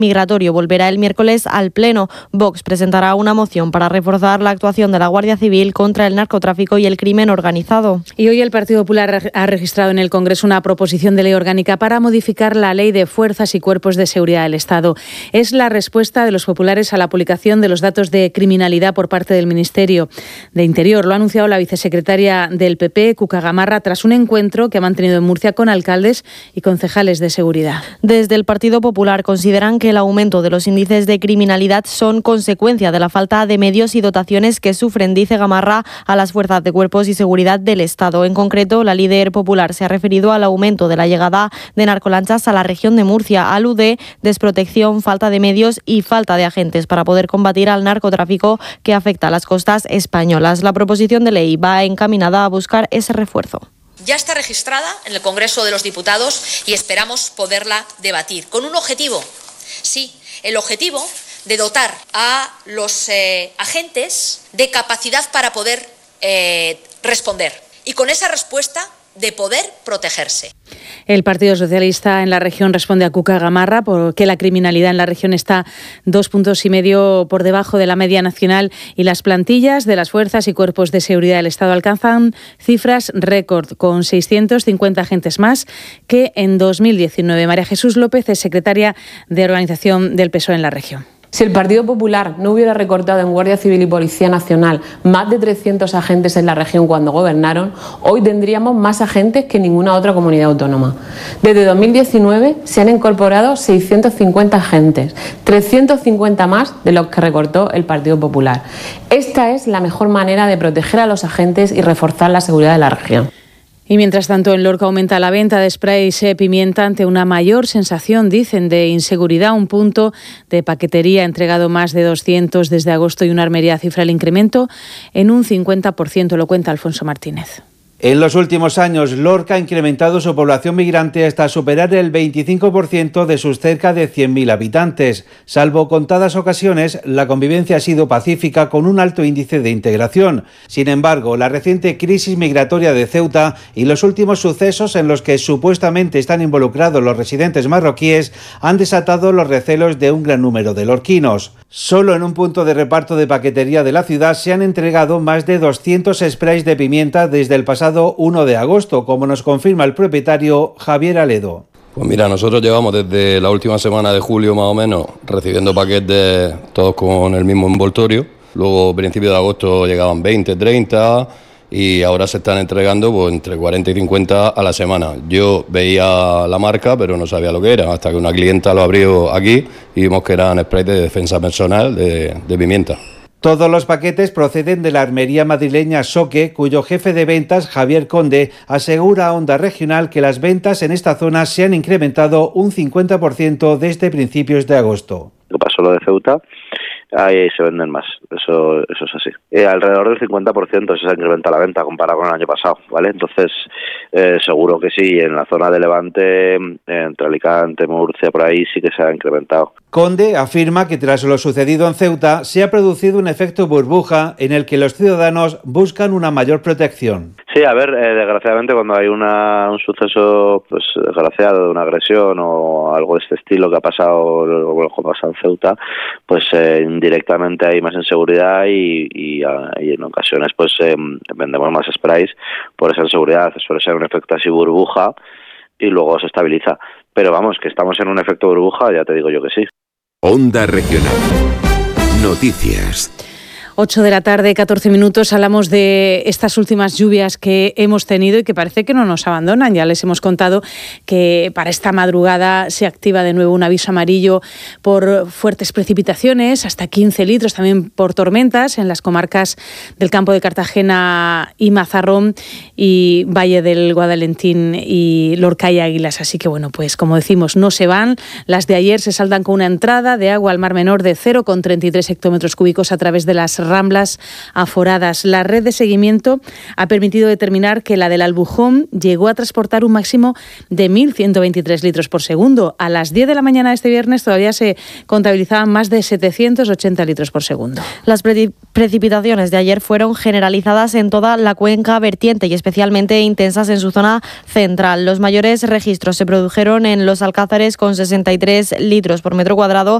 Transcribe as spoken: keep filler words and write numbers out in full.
migratorio volverá el miércoles al Pleno. Vox presentará una moción para reforzar la actuación de la Guardia Civil contra el narcotráfico y el crimen organizado. Y hoy el Partido Popular ha registrado en el Congreso una proposición de ley orgánica para modificar la Ley de Fuerzas y Cuerpos de Seguridad del Estado. Es la respuesta de los populares a la publicación de los datos de criminalidad por parte del Ministerio de Interior. Lo ha anunciado la vicesecretaria del P P, Cuca Gamarra, tras un encuentro que ha mantenido en Murcia con alcaldes y concejales de seguridad. Desde el Partido Popular consideran que el aumento de los índices de criminalidad son consecuencia de la falta de medios y dotaciones que sufren, dice Gamarra, a las fuerzas de cuerpos y seguridad del Estado. En concreto, la líder popular se ha referido al aumento de la llegada de narcolanchas a la región de Murcia. Alude desprotección, falta de medios y falta de agentes para poder combatir al narcotráfico que afecta a las costas españolas. La proposición de ley va encaminada a buscar ese refuerzo. Ya está registrada en el Congreso de los Diputados y esperamos poderla debatir con un objetivo. Sí, el objetivo de dotar a los eh, agentes de capacidad para poder eh, responder y con esa respuesta de poder protegerse. El Partido Socialista en la región responde a Cuca Gamarra porque la criminalidad en la región está dos puntos y medio por debajo de la media nacional y las plantillas de las fuerzas y cuerpos de seguridad del Estado alcanzan cifras récord con seiscientos cincuenta agentes más que en dos mil diecinueve. María Jesús López es secretaria de organización del P S O E en la región. Si el Partido Popular no hubiera recortado en Guardia Civil y Policía Nacional más de trescientos agentes en la región cuando gobernaron, hoy tendríamos más agentes que ninguna otra comunidad autónoma. Desde dos mil diecinueve se han incorporado seiscientos cincuenta agentes, trescientos cincuenta más de los que recortó el Partido Popular. Esta es la mejor manera de proteger a los agentes y reforzar la seguridad de la región. Y mientras tanto, en Lorca aumenta la venta de sprays de pimienta ante una mayor sensación, dicen, de inseguridad. Un punto de paquetería ha entregado más de doscientos desde agosto y una armería cifra el incremento en un cincuenta por ciento, lo cuenta Alfonso Martínez. En los últimos años, Lorca ha incrementado su población migrante hasta superar el veinticinco por ciento de sus cerca de cien mil habitantes. Salvo contadas ocasiones, la convivencia ha sido pacífica con un alto índice de integración. Sin embargo, la reciente crisis migratoria de Ceuta y los últimos sucesos en los que supuestamente están involucrados los residentes marroquíes han desatado los recelos de un gran número de lorquinos. Solo en un punto de reparto de paquetería de la ciudad se han entregado más de doscientos sprays de pimienta desde el pasado uno de agosto, como nos confirma el propietario Javier Aledo. Pues mira, nosotros llevamos desde la última semana de julio más o menos recibiendo paquetes todos con el mismo envoltorio. Luego a principios de agosto llegaban veinte, treinta y ahora se están entregando pues, entre cuarenta y cincuenta a la semana. Yo veía la marca pero no sabía lo que era hasta que una clienta lo abrió aquí y vimos que eran sprays de defensa personal de, de pimienta. Todos los paquetes proceden de la armería madrileña Soque, cuyo jefe de ventas, Javier Conde, asegura a Onda Regional que las ventas en esta zona se han incrementado un cincuenta por ciento desde principios de agosto. Lo pasó lo de Ceuta, ahí se venden más, eso eso es así. Eh, alrededor del cincuenta por ciento se ha incrementado la venta comparado con el año pasado, ¿vale? Entonces, eh, seguro que sí, en la zona de Levante, entre Alicante, Murcia, por ahí sí que se ha incrementado. Conde afirma que tras lo sucedido en Ceuta se ha producido un efecto burbuja en el que los ciudadanos buscan una mayor protección. Sí, a ver, eh, desgraciadamente cuando hay una, un suceso pues desgraciado de una agresión o algo de este estilo que ha pasado, lo que ha pasado en Ceuta, pues eh, indirectamente hay más inseguridad y, y, y en ocasiones pues eh, vendemos más sprays por esa inseguridad. Suele ser un efecto así burbuja y luego se estabiliza. Pero vamos, que estamos en un efecto burbuja, ya te digo yo que sí. Onda Regional. Noticias. ocho de la tarde, catorce minutos, hablamos de estas últimas lluvias que hemos tenido y que parece que no nos abandonan. Ya les hemos contado que para esta madrugada se activa de nuevo un aviso amarillo por fuertes precipitaciones, hasta quince litros, también por tormentas en las comarcas del Campo de Cartagena y Mazarrón y Valle del Guadalentín y Lorca y Águilas. Así que bueno, pues como decimos, no se van. Las de ayer se saldan con una entrada de agua al Mar Menor de cero coma treinta y tres hectómetros cúbicos a través de las ramblas aforadas. La red de seguimiento ha permitido determinar que la del Albujón llegó a transportar un máximo de mil ciento veintitrés litros por segundo. A las diez de la mañana de este viernes todavía se contabilizaban más de setecientos ochenta litros por segundo. Las pre- precipitaciones de ayer fueron generalizadas en toda la cuenca vertiente y especialmente intensas en su zona central. Los mayores registros se produjeron en Los Alcázares con sesenta y tres litros por metro cuadrado